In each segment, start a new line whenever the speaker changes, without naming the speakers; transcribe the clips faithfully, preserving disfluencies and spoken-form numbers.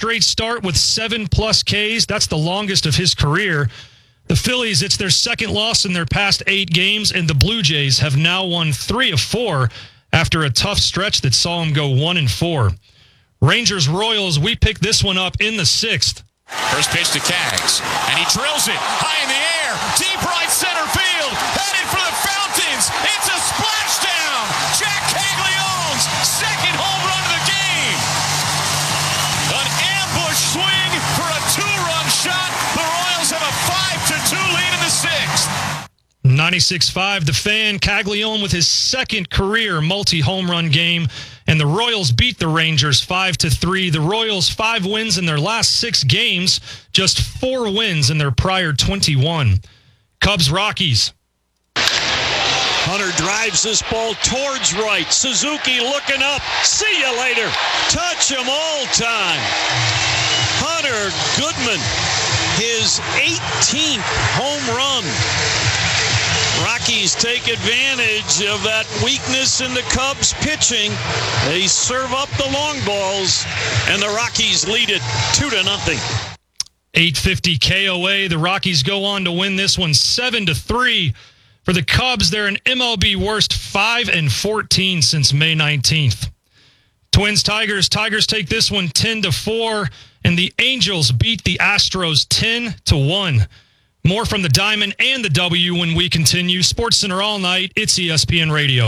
straight start with seven-plus Ks. That's the longest of his career. The Phillies, it's their second loss in their past eight games, and the Blue Jays have now won three of four after a tough stretch that saw them go one and four. Rangers-Royals, we picked this one up in the sixth.
First pitch to Kaggs, and he drills it high in the air, deep right center field, headed for the fountains. It's a splashdown. Jack Caglione's second home run of the game. An ambush swing for a two-run shot. The Royals have a five to two lead in the sixth.
ninety-six five, The Fan, Caglione with his second career multi-home run game, and the Royals beat the Rangers five to three. The Royals five wins in their last six games, just four wins in their prior twenty-one. Cubs-Rockies.
Hunter drives this ball towards right. Suzuki looking up. See you later. Touch 'em all time. Hunter Goodman, his eighteenth home run. Rockies take advantage of that weakness in the Cubs pitching. They serve up the long balls, and the Rockies lead it two to nothing.
eight fifty K O A. The Rockies go on to win this one seven to three. For the Cubs, they're an M L B worst five and fourteen since May nineteenth. Twins-Tigers. Tigers take this one ten to four, and the Angels beat the Astros ten to one. More from the Diamond and the W when we continue. SportsCenter all night. It's E S P N Radio.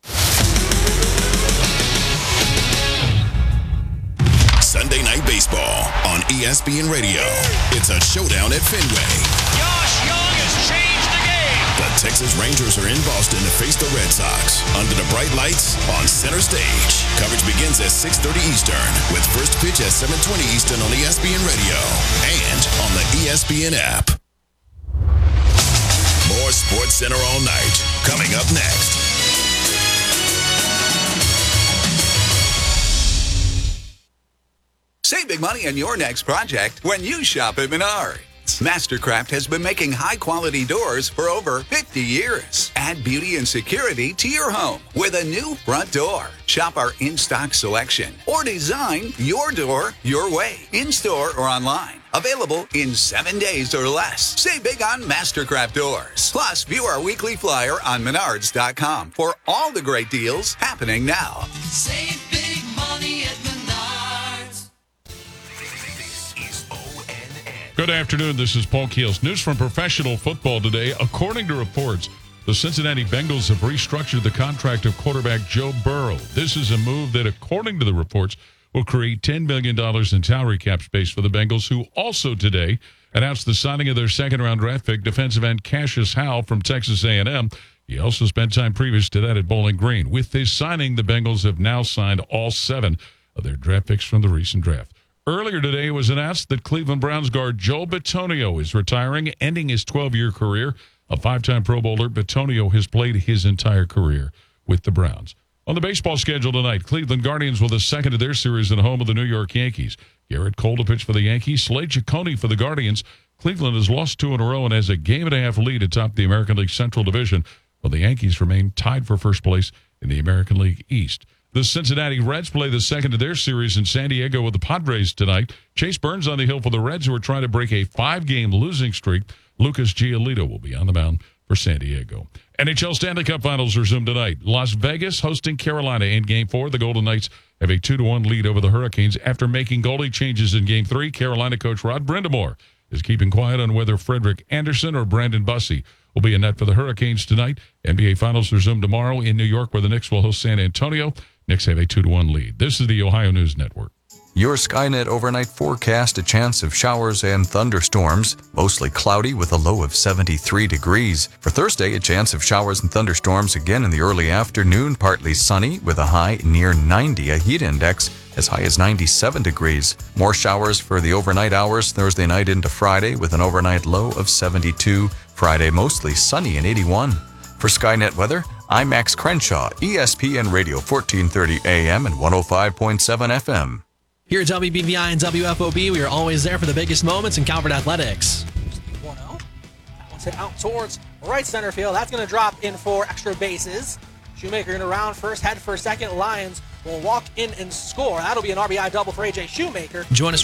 Sunday Night Baseball on E S P N Radio. It's a showdown at Fenway.
Josh Young has changed the game.
The Texas Rangers are in Boston to face the Red Sox under the bright lights on center stage. Coverage begins at six thirty Eastern with first pitch at seven twenty Eastern on E S P N Radio and on the E S P N app. More SportsCenter all night. Coming up next.
Save big money on your next project when you shop at Menards. Mastercraft has been making high-quality doors for over fifty years. Add beauty and security to your home with a new front door. Shop our in-stock selection or design your door your way, in-store or online. Available in seven days or less. Save big on Mastercraft doors. Plus, view our weekly flyer on menards dot com for all the great deals happening now.
Save big money at Menards.
Good afternoon. This is Paul Keels. News from professional football today. According to reports, the Cincinnati Bengals have restructured the contract of quarterback Joe Burrow. This is a move that, according to the reports, will create ten million dollars in salary cap space for the Bengals, who also today announced the signing of their second-round draft pick, defensive end Cassius Howell from Texas A and M. He also spent time previous to that at Bowling Green. With this signing, the Bengals have now signed all seven of their draft picks from the recent draft. Earlier today, it was announced that Cleveland Browns guard Joe Bitonio is retiring, ending his twelve-year career. A five-time Pro Bowler, Bitonio has played his entire career with the Browns. On the baseball schedule tonight, Cleveland Guardians will the second of their series at home of the New York Yankees. Garrett Cole to pitch for the Yankees, Slade Ciccone for the Guardians. Cleveland has lost two in a row and has a game-and-a-half lead atop the American League Central Division, while the Yankees remain tied for first place in the American League East. The Cincinnati Reds play the second of their series in San Diego with the Padres tonight. Chase Burns on the hill for the Reds, who are trying to break a five-game losing streak. Lucas Giolito will be on the mound for San Diego. N H L Stanley Cup Finals resume tonight. Las Vegas hosting Carolina in Game four. The Golden Knights have a two to one lead over the Hurricanes after making goalie changes in Game three. Carolina coach Rod Brind'Amour is keeping quiet on whether Frederick Anderson or Brandon Bussey will be in net for the Hurricanes tonight. N B A Finals resume tomorrow in New York, where the Knicks will host San Antonio. Knicks have a two to one lead. This is the Ohio News Network.
Your Skynet overnight forecast: a chance of showers and thunderstorms. Mostly cloudy with a low of seventy-three degrees. For Thursday, a chance of showers and thunderstorms again in the early afternoon. Partly sunny with a high near ninety. A heat index as high as ninety-seven degrees. More showers for the overnight hours Thursday night into Friday with an overnight low of seventy-two. Friday, mostly sunny and eighty-one. For Skynet weather, I'm Max Crenshaw, E S P N Radio, fourteen thirty A M and one oh five point seven F M.
Here at W B V I and W F O B, we are always there for the biggest moments in Calvert Athletics.
one oh. That one's hit out towards right center field. That's going to drop in for extra bases. Shoemaker going to round first, head for second. Lions will walk in and score. That'll be an R B I double for A J Shoemaker.
Join us